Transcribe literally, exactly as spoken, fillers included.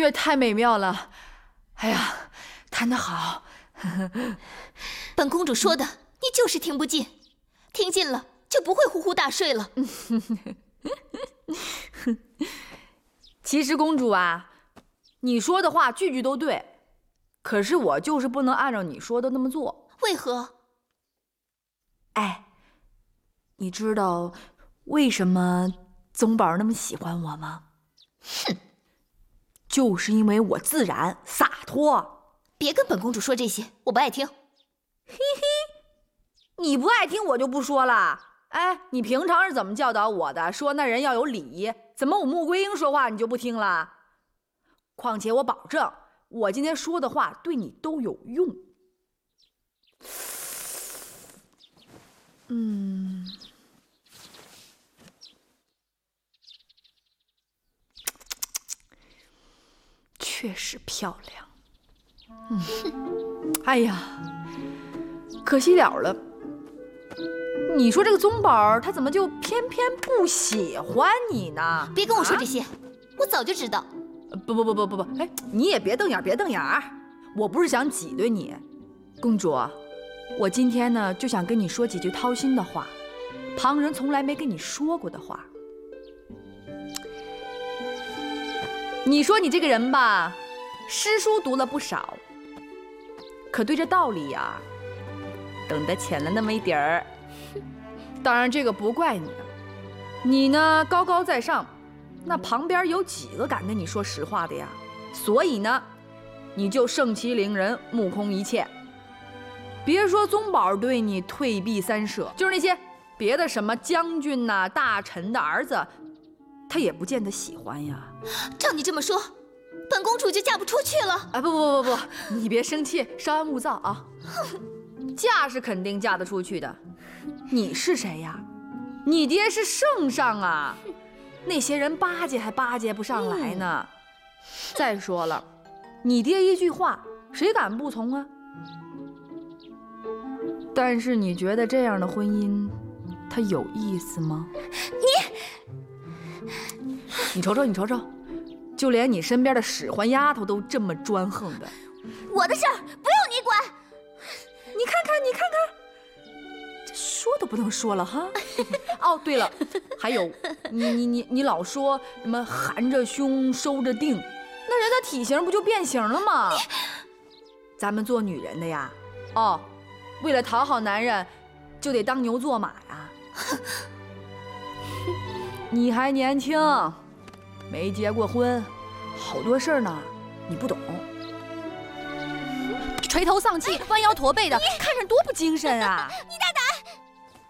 乐太美妙了，哎呀，弹得好。 本公主说的，你就是听不进，听进了就不会呼呼大睡了。 其实公主啊，你说的话句句都对，可是我就是不能按照你说的那么做。 为何？ 哎，你知道为什么宗宝那么喜欢我吗？ 哼， 就是因为我自然洒脱。 别跟本公主说这些，我不爱听。 嘿嘿，你不爱听我就不说了。哎，你平常是怎么教导我的？说那人要有礼，怎么我穆桂英说话你就不听了？况且我保证，我今天说的话对你都有用。嗯，确实漂亮。嗯，哎呀，可惜了了。你说这个宗宝他怎么就偏偏不喜欢你呢？ 别跟我说这些，啊、我早就知道。 不不不不不不，哎，你也别瞪眼别瞪眼儿，我不是想挤兑你，公主，我今天呢就想跟你说几句掏心的话，旁人从来没跟你说过的话。你说你这个人吧，诗书读了不少，可对这道理呀、啊，懂得浅了那么一点儿。当然这个不怪你，你呢高高在上，那旁边有几个敢跟你说实话的呀？所以呢，你就盛其凌人，目空一切。别说宗宝对你退避三舍，就是那些别的什么将军呐、啊、大臣的儿子，他也不见得喜欢呀。 照你这么说，本公主就嫁不出去了。 啊，不不不不不，你别生气，稍安勿躁啊。嫁是肯定嫁得出去的。你是谁呀？你爹是圣上啊，那些人巴结还巴结不上来呢。嗯、再说了，你爹一句话，谁敢不从啊？但是你觉得这样的婚姻，它有意思吗？ 你， 你瞅瞅，你瞅瞅，就连你身边的使唤丫头都这么专横的。 我的事儿不用你管。 你看看，你看看，这说都不能说了哈。哦，对了，还有，你你你你老说什么含着胸收着腚，那人的体型不就变形了吗？咱们做女人的呀，哦，为了讨好男人，就得当牛做马呀。你还年轻，没结过婚，好多事儿呢，你不懂。垂头丧气、弯腰驼背的，看着多不精神啊！ 你大